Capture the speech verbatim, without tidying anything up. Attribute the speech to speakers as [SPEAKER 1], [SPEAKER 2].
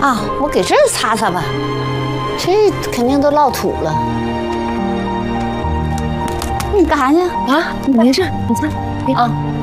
[SPEAKER 1] 啊，我给这儿擦擦吧，这肯定都落土了。你干啥去啊？
[SPEAKER 2] 没事，你擦。啊。